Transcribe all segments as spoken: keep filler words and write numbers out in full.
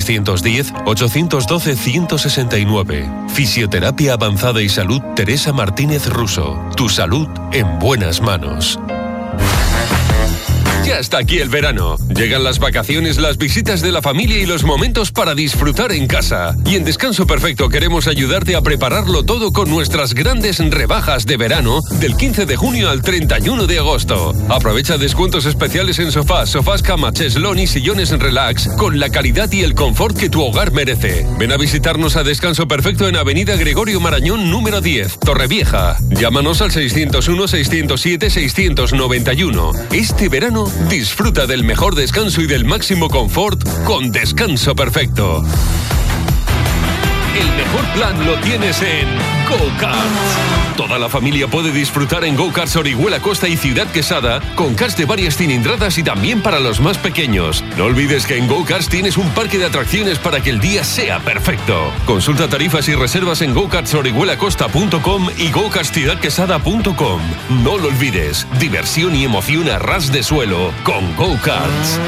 seiscientos diez, ochocientos doce, ciento sesenta y nueve. Fisioterapia Avanzada y Salud Teresa Martínez Russo. Tu salud en buenas manos. Ya está aquí el verano. Llegan las vacaciones, las visitas de la familia y los momentos para disfrutar en casa. Y en Descanso Perfecto queremos ayudarte a prepararlo todo con nuestras grandes rebajas de verano del quince de junio al treinta y uno de agosto. Aprovecha descuentos especiales en sofás, sofás cama, cheslón y sillones relax con la calidad y el confort que tu hogar merece. Ven a visitarnos a Descanso Perfecto en Avenida Gregorio Marañón número diez, Torrevieja. Llámanos al seiscientos uno, seiscientos siete, seiscientos noventa y uno. Este verano disfruta del mejor descanso y del máximo confort con Descanso Perfecto. El mejor plan lo tienes en Go-Karts. Toda la familia puede disfrutar en Go-Karts Orihuela Costa y Ciudad Quesada con karts de varias cilindradas y también para los más pequeños. No olvides que en Go-Karts tienes un parque de atracciones para que el día sea perfecto. Consulta tarifas y reservas en go karts orihuela costa punto com y go karts ciudad quesada punto com. No lo olvides, diversión y emoción a ras de suelo con Go-Karts.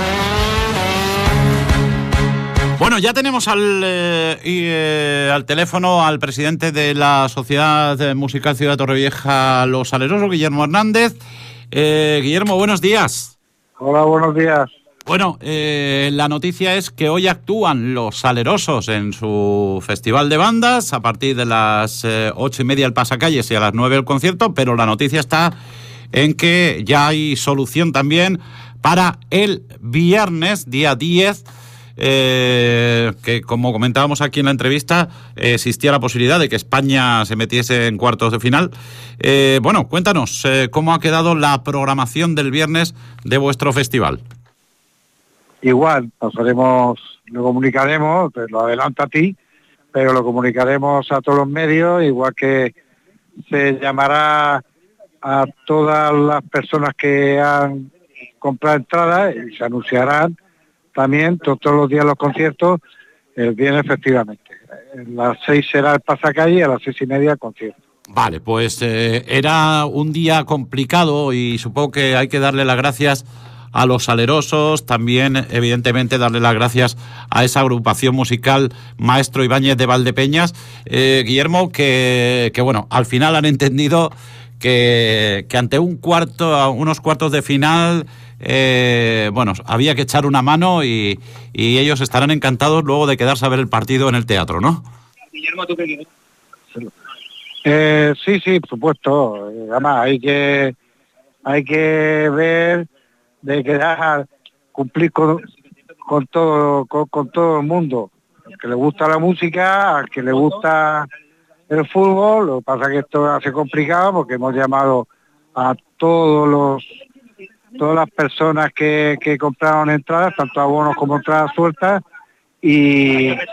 Bueno, ya tenemos al, eh, eh, al teléfono al presidente de la Sociedad Musical Ciudad Torrevieja Los Salerosos, Guillermo Hernández. Eh, Guillermo, buenos días. Hola, buenos días. Bueno, eh, la noticia es que hoy actúan Los Salerosos en su festival de bandas a partir de las eh, ocho y media el pasacalles y a las nueve el concierto, pero la noticia está en que ya hay solución también para el viernes, día diez, Eh, que como comentábamos aquí en la entrevista, eh, existía la posibilidad de que España se metiese en cuartos de final. Eh, bueno, cuéntanos, eh, ¿cómo ha quedado la programación del viernes de vuestro festival? Igual, nos haremos, lo comunicaremos, te lo adelanto a ti, pero lo comunicaremos a todos los medios, igual que se llamará a todas las personas que han comprado entradas y se anunciarán también to- todos los días los conciertos, el viernes efectivamente. A las seis será el pasacalle y a las seis y media el concierto. Vale, pues eh, era un día complicado y supongo que hay que darle las gracias a Los Salerosos, también evidentemente darle las gracias a esa agrupación musical Maestro Ibáñez de Valdepeñas. Eh, Guillermo, que, que bueno, al final han entendido que, que ante un cuarto, unos cuartos de final, eh, bueno, había que echar una mano y, y ellos estarán encantados luego de quedarse a ver el partido en el teatro, ¿no? Guillermo, ¿tú qué quieres? Eh, sí, sí, por supuesto. Eh, Además, hay que hay que ver de quedar cumplir con, con todo con, con todo el mundo. Al que le gusta la música, al que le gusta el fútbol. Lo que pasa es que esto hace complicado porque hemos llamado a todos los todas las personas que, que compraron entradas, tanto abonos como entradas sueltas, y, y,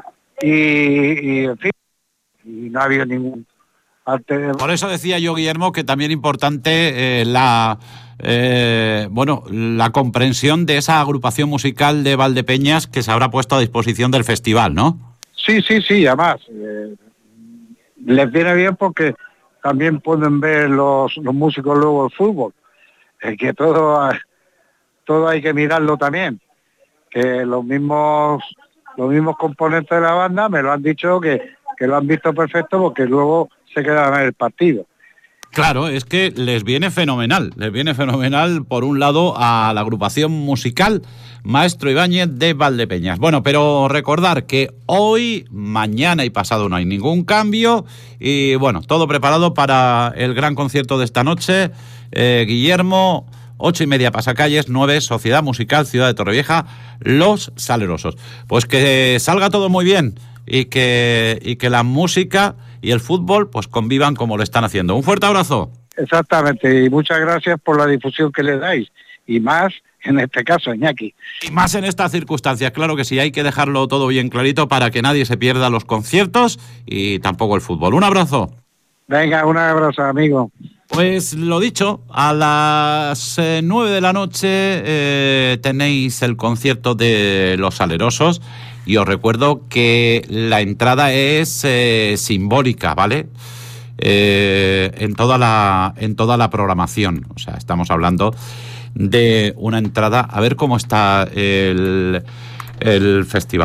y en fin, y no ha habido ningún... Por eso decía yo, Guillermo, que también importante eh, la eh, bueno la comprensión de esa agrupación musical de Valdepeñas que se habrá puesto a disposición del festival, ¿no? Sí, sí, sí, además eh, les viene bien porque también pueden ver los, los músicos luego el fútbol. Es que todo todo hay que mirarlo también, que los mismos los mismos componentes de la banda me lo han dicho que, que lo han visto perfecto porque luego se quedan en el partido. Claro, es que les viene fenomenal, les viene fenomenal por un lado a la agrupación musical Maestro Ibáñez de Valdepeñas. Bueno, pero recordar que hoy, mañana y pasado no hay ningún cambio y bueno, todo preparado para el gran concierto de esta noche. Eh, Guillermo, ocho y media pasacalles, nueve, Sociedad Musical Ciudad de Torrevieja, Los Salerosos. Pues que salga todo muy bien y que, y que la música y el fútbol pues convivan como lo están haciendo. Un fuerte abrazo. Exactamente, y muchas gracias por la difusión que le dais, y más en este caso, Iñaki. Y más en estas circunstancias, claro que sí, hay que dejarlo todo bien clarito para que nadie se pierda los conciertos y tampoco el fútbol. Un abrazo. Venga, un abrazo, amigo. Pues lo dicho, a las eh, nueve de la noche eh, tenéis el concierto de Los Salerosos y os recuerdo que la entrada es eh, simbólica, ¿vale? Eh, en toda la en toda la programación, o sea, estamos hablando de una entrada, a ver cómo está el, el festival.